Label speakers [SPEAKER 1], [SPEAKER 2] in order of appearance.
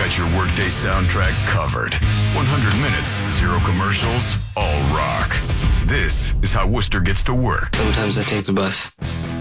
[SPEAKER 1] got your workday soundtrack covered. 100 minutes, 0 commercials, all rock. This is how Worcester gets to work.
[SPEAKER 2] Sometimes I take the bus.